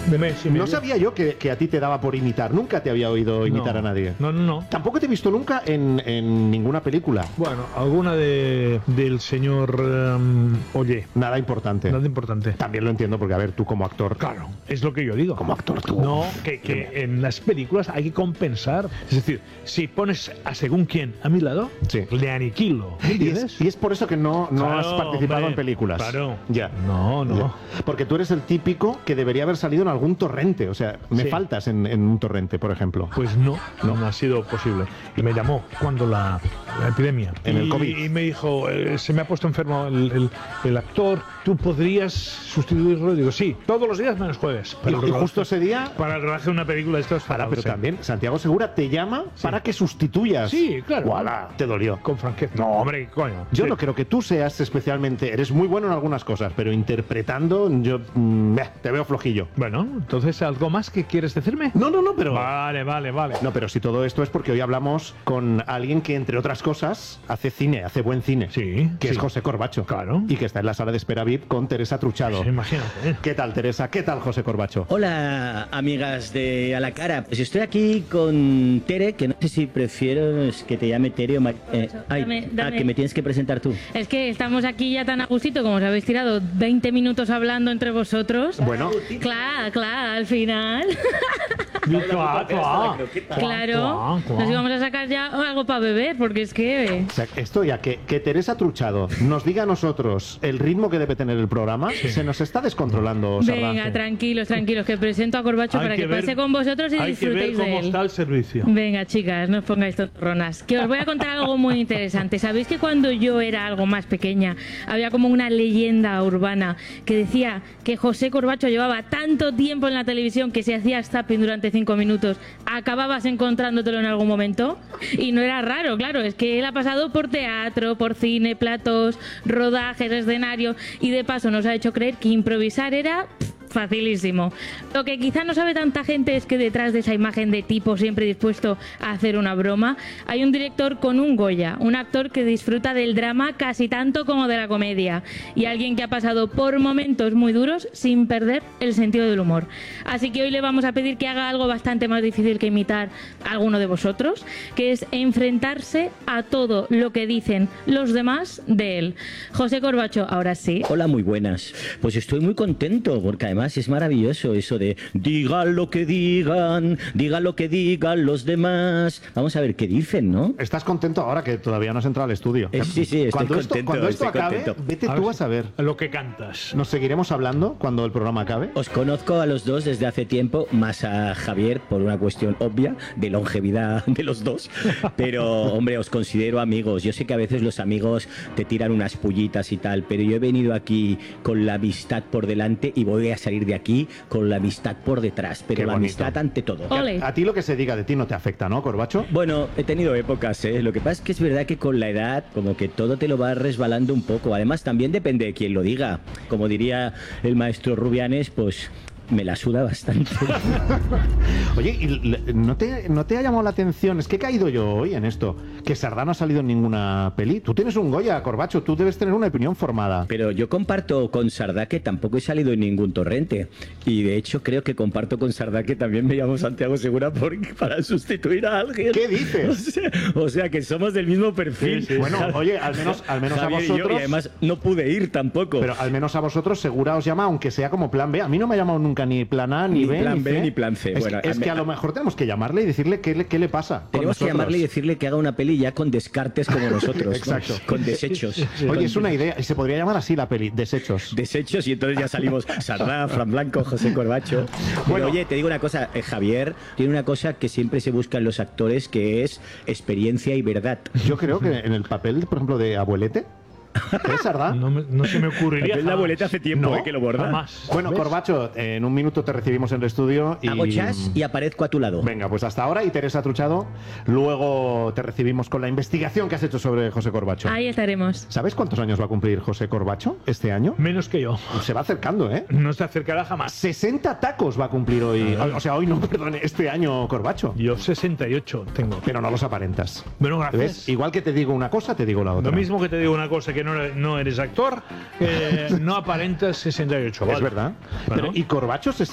De mes y medio. No sabía yo que a ti te daba por imitar. Nunca te había oído imitar a nadie. No. Tampoco te he visto nunca en ninguna película. Bueno, alguna del señor Oye. Nada importante. Nada importante. También lo entiendo porque, a ver, tú como actor... Claro, es lo que yo digo. Como actor tú... No, que en las películas hay que compensar. Es decir, si pones a según quién a mi lado, sí, le aniquilo. Y es por eso que no claro, has participado en películas. Claro. Ya. No. Ya. Porque tú eres el típico que debería haber salido en algún torrente. O sea, me faltas en un torrente, por ejemplo. Pues no ha sido posible. Y me llamó cuando la epidemia. En el COVID. Y me dijo, se me ha puesto enfermo el actor, ¿tú podrías sustituirlo? Y digo, sí, todos los días menos jueves. Y justo ese día... Para el rodaje de una película de estos... Pero también Santiago Segura te llama para que sustituyas. Sí, claro. ¡Voilà! Te dolió. Con franqueza. No, hombre, coño. Yo no creo que tú seas especialmente... Eres muy bueno en algunas cosas, pero interpretando yo te veo flojillo. Bueno, entonces, ¿algo más que quieres decirme? No, pero... Vale. No, pero si todo esto es porque hoy hablamos con alguien que, entre otras cosas, hace cine, hace buen cine. Sí. Que es José Corbacho. Claro. Y que está en la sala de espera VIP con Teresa Truchado. Sí, imagínate. ¿Qué tal, Teresa? ¿Qué tal, José Corbacho? Hola, amigas de A la Cara. Pues estoy aquí con Tere, que no sé si prefiero que te llame Tere o Dame. que me tienes que presentar tú. Es que estamos aquí ya tan a gustito como os habéis tirado 20 minutos hablando entre vosotros. Bueno. Claro, al final. Claro. Nos íbamos a sacar ya algo para beber, porque es que... O sea, esto ya, que Teresa Truchado nos diga a nosotros el ritmo que debe tener el programa, se nos está descontrolando, Sardá. Venga, tranquilos, que presento a Corbacho para que pase con vosotros y disfrutéis de él. Hay que ver cómo está el servicio. Venga, chicas, no os pongáis tontorronas. Que os voy a contar algo muy interesante. ¿Sabéis que cuando yo era algo más pequeña había como una leyenda urbana que decía que José Corbacho llevaba tanto tiempo en la televisión que si hacías zapping durante 5 minutos acababas encontrándotelo en algún momento? Y no era raro, claro, es que él ha pasado por teatro, por cine, platos, rodajes, escenarios, y de paso nos ha hecho creer que improvisar era... facilísimo. Lo que quizá no sabe tanta gente es que detrás de esa imagen de tipo siempre dispuesto a hacer una broma, hay un director con un Goya, un actor que disfruta del drama casi tanto como de la comedia, y alguien que ha pasado por momentos muy duros sin perder el sentido del humor. Así que hoy le vamos a pedir que haga algo bastante más difícil que imitar a alguno de vosotros, que es enfrentarse a todo lo que dicen los demás de él. José Corbacho, ahora sí. Hola, muy buenas. Pues estoy muy contento, porque además es maravilloso eso de digan lo que digan los demás. Vamos a ver qué dicen, ¿no? Estás contento ahora que todavía no has entrado al estudio. Sí, estoy contento. Cuando esto acabe, contento. vete tú a saber. Lo que cantas. ¿Nos seguiremos hablando cuando el programa acabe? Os conozco a los dos desde hace tiempo, más a Javier por una cuestión obvia de longevidad de los dos. Pero, hombre, os considero amigos. Yo sé que a veces los amigos te tiran unas pullitas y tal, pero yo he venido aquí con la amistad por delante y voy a salir de aquí con la amistad por detrás, pero la amistad ante todo. A ti lo que se diga de ti no te afecta, ¿no, Corbacho? Bueno, he tenido épocas, ¿eh? Lo que pasa es que es verdad que con la edad como que todo te lo va resbalando un poco. Además también depende de quién lo diga. Como diría el maestro Rubianes, pues... me la suda bastante. Oye, ¿y no te ha llamado la atención? Es que he caído yo hoy en esto, que Sardá no ha salido en ninguna peli. Tú tienes un Goya, Corbacho, tú debes tener una opinión formada. Pero yo comparto con Sardá que tampoco he salido en ningún torrente. Y de hecho creo que comparto con Sardá que también me llamo Santiago Segura para sustituir a alguien. ¿Qué dices? O sea que somos del mismo perfil. Sí. Bueno, oye, al menos Javier a vosotros... y además no pude ir tampoco. Pero al menos a vosotros Segura os llama, aunque sea como plan B. A mí no me ha llamado nunca ni plan A, ni B, plan ni B, C. ni plan C. Es, es que a lo mejor tenemos que llamarle y decirle qué le pasa. Tenemos que llamarle y decirle que haga una peli ya con descartes como nosotros. Exacto. ¿no? Con desechos. Oye, es una idea. Y se podría llamar así la peli, Desechos. Desechos, y entonces ya salimos Sardá, Fran Blanco, José Corbacho. Bueno, oye, te digo una cosa, Javier tiene una cosa que siempre se busca en los actores, que es experiencia y verdad. Yo creo que en el papel, por ejemplo, de Abuelete, ¿es Sardá? No se me ocurriría. La abueleta hace tiempo que lo borda. Jamás. Bueno, ¿ves? Corbacho, en un minuto te recibimos en el estudio y... hago chas y aparezco a tu lado. Venga, pues hasta ahora. Y Teresa Truchado, luego te recibimos con la investigación que has hecho sobre José Corbacho. Ahí estaremos. ¿Sabes cuántos años va a cumplir José Corbacho este año? Menos que yo. Se va acercando, ¿eh? No se acercará jamás. 60 tacos va a cumplir hoy. O sea, hoy no, perdón, este año Corbacho. Yo 68 tengo. Pero no los aparentas. Bueno, gracias. ¿Ves? Igual que te digo una cosa, te digo la otra. Lo mismo que te digo una cosa, que no eres actor, no aparentas 68. Es verdad. Bueno. Pero, ¿y Corbacho